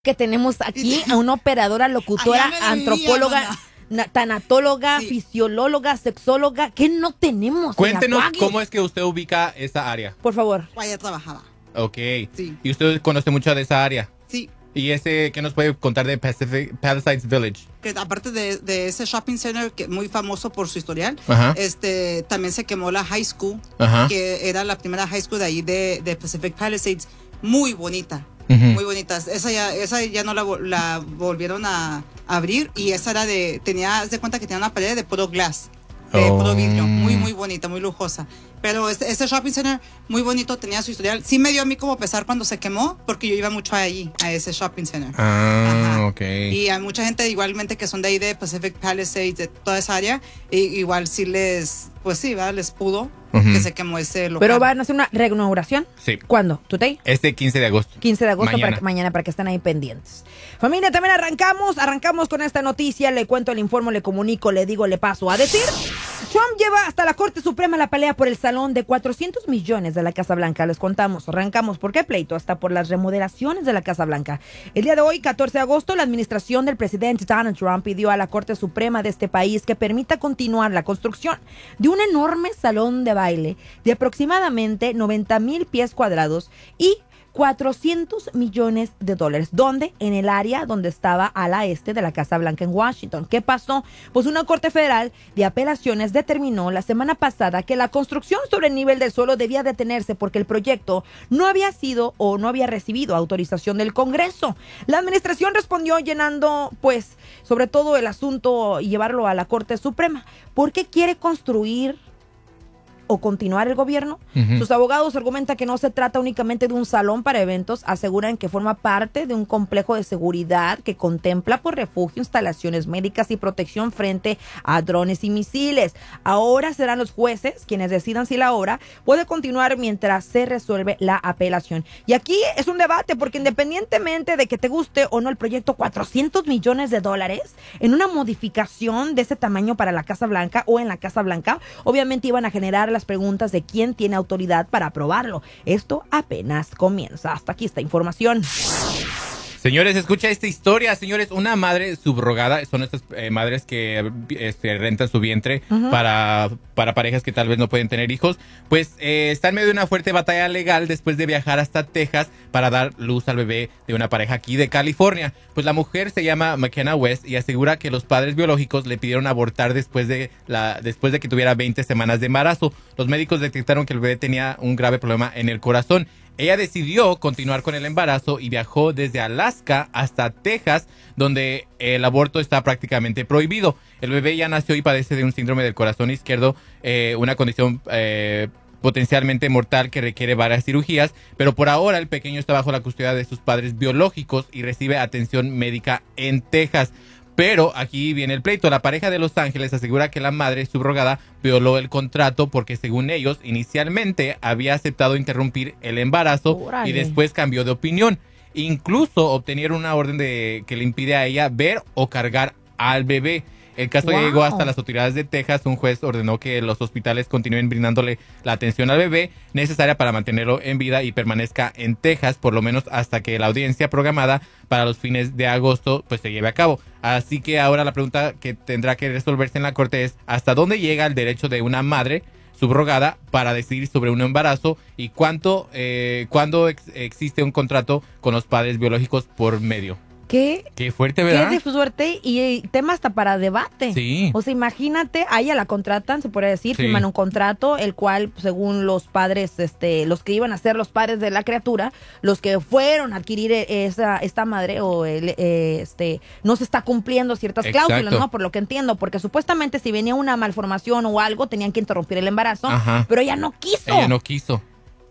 que tenemos aquí a una operadora, locutora, antropóloga, tanatóloga, sí, fisióloga, sexóloga. ¿Qué no tenemos? Cuéntenos cómo es que usted ubica esa área. Por favor. Allá trabajaba. Ok. Sí. ¿Y usted conoce mucho de esa área? Sí. ¿Y qué nos puede contar de Palisades Village? Que aparte de ese shopping center que muy famoso por su historial, también se quemó la high school, que era la primera high school de ahí de Pacific Palisades, muy bonita. Muy bonitas. Esa ya no la volvieron a abrir, y esa era haz de cuenta que tenía una pared de puro glass, de puro vidrio, muy bonita, muy lujosa. Pero ese shopping center muy bonito, tenía su historial. Sí me dio a mí como pesar cuando se quemó, porque yo iba mucho allí, a ese shopping center. Ok. Y hay mucha gente igualmente que son de ahí de Pacific Palisades, de toda esa área, y igual sí les pudo que se quemó ese local. Pero van a hacer una reinauguración. Sí. ¿Cuándo? ¿Today? 15 de agosto. 15 de agosto, mañana para que estén ahí pendientes. Familia, también arrancamos con esta noticia. Le cuento, le informo, le comunico, le digo, le paso a decir. Trump lleva hasta la Corte Suprema la pelea por el salón de 400 millones de la Casa Blanca. Les contamos, arrancamos. ¿Por qué pleito? Hasta por las remodelaciones de la Casa Blanca. El día de hoy, 14 de agosto, la administración del presidente Donald Trump pidió a la Corte Suprema de este país que permita continuar la construcción de un enorme salón de baile de aproximadamente 90,000 pies cuadrados y $400 millones. ¿Dónde? En el área donde estaba al este de la Casa Blanca en Washington. ¿Qué pasó? Pues una Corte Federal de Apelaciones determinó la semana pasada que la construcción sobre el nivel del suelo debía detenerse porque el proyecto no había sido o no había recibido autorización del Congreso. La administración respondió llenando, pues, sobre todo el asunto y llevarlo a la Corte Suprema. ¿Por qué quiere construir o continuar el gobierno? Sus abogados argumentan que no se trata únicamente de un salón para eventos, aseguran que forma parte de un complejo de seguridad que contempla por refugio, instalaciones médicas y protección frente a drones y misiles. Ahora serán los jueces quienes decidan si la obra puede continuar mientras se resuelve la apelación. Y aquí es un debate, porque independientemente de que te guste o no el proyecto, $400 millones en una modificación de ese tamaño para la Casa Blanca o en la Casa Blanca, obviamente iban a generar las preguntas de quién tiene autoridad para aprobarlo. Esto apenas comienza. Hasta aquí esta información. Señores, escucha esta historia. Señores, una madre subrogada, son estas madres que rentan su vientre para parejas que tal vez no pueden tener hijos, pues está en medio de una fuerte batalla legal después de viajar hasta Texas para dar luz al bebé de una pareja aquí de California. Pues la mujer se llama McKenna West y asegura que los padres biológicos le pidieron abortar después de que tuviera 20 semanas de embarazo. Los médicos detectaron que el bebé tenía un grave problema en el corazón. Ella decidió continuar con el embarazo y viajó desde Alaska hasta Texas, donde el aborto está prácticamente prohibido. El bebé ya nació y padece de un síndrome del corazón izquierdo, una condición potencialmente mortal que requiere varias cirugías, pero por ahora el pequeño está bajo la custodia de sus padres biológicos y recibe atención médica en Texas. Pero aquí viene el pleito. La pareja de Los Ángeles asegura que la madre subrogada violó el contrato porque, según ellos, inicialmente había aceptado interrumpir el embarazo y después cambió de opinión. Incluso obtenieron una orden que le impide a ella ver o cargar al bebé. El caso llegó hasta las autoridades de Texas. Un juez ordenó que los hospitales continúen brindándole la atención al bebé necesaria para mantenerlo en vida y permanezca en Texas, por lo menos hasta que la audiencia programada para los fines de agosto pues se lleve a cabo. Así que ahora la pregunta que tendrá que resolverse en la corte es ¿hasta dónde llega el derecho de una madre subrogada para decidir sobre un embarazo y cuándo existe un contrato con los padres biológicos por medio? Qué fuerte, ¿verdad? Qué fuerte y tema hasta para debate. Sí. O sea, imagínate, a ella la contratan, se podría decir, Sí. firman un contrato, el cual, según los padres, los que iban a ser los padres de la criatura, los que fueron a adquirir esta madre o no se está cumpliendo ciertas cláusulas, ¿no? Por lo que entiendo, porque supuestamente si venía una malformación o algo, tenían que interrumpir el embarazo, pero ella no quiso.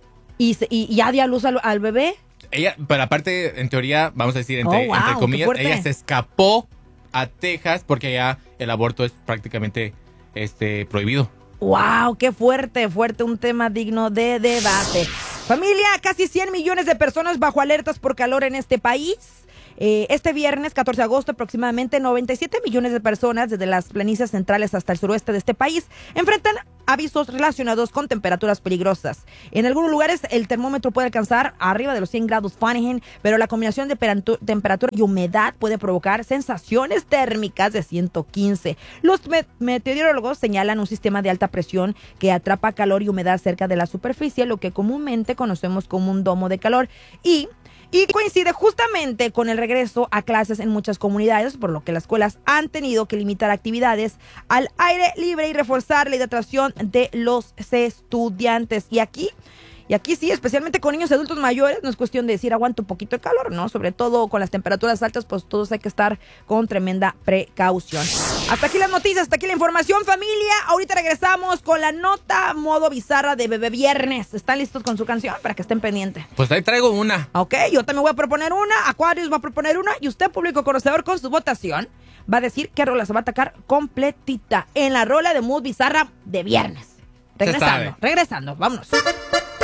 Y ya dio a luz al bebé. Ella, pero aparte, en teoría, vamos a decir, entre comillas, ella se escapó a Texas porque ya el aborto es prácticamente prohibido. ¡Wow! ¡Qué fuerte! Un tema digno de debate. Familia, casi 100 millones de personas bajo alertas por calor en este país. Este viernes, 14 de agosto, aproximadamente 97 millones de personas desde las planicies centrales hasta el suroeste de este país enfrentan avisos relacionados con temperaturas peligrosas. En algunos lugares el termómetro puede alcanzar arriba de los 100 grados Fahrenheit, pero la combinación de temperatura y humedad puede provocar sensaciones térmicas de 115. Los meteorólogos señalan un sistema de alta presión que atrapa calor y humedad cerca de la superficie, lo que comúnmente conocemos como un domo de calor, y coincide justamente con el regreso a clases en muchas comunidades, por lo que las escuelas han tenido que limitar actividades al aire libre y reforzar la hidratación de los estudiantes. Y aquí sí, especialmente con niños y adultos mayores, no es cuestión de decir aguanto un poquito de calor, ¿no? Sobre todo con las temperaturas altas, pues todos hay que estar con tremenda precaución. Hasta aquí las noticias, hasta aquí la información, familia. Ahorita regresamos con la nota modo bizarra de Bebé Viernes. ¿Están listos con su canción? Para que estén pendientes. Pues ahí traigo una. Ok, yo también voy a proponer una, Aquarius va a proponer una, y usted, público conocedor, con su votación, va a decir qué rola se va a atacar completita en la rola de mood bizarra de viernes. Regresando, vámonos.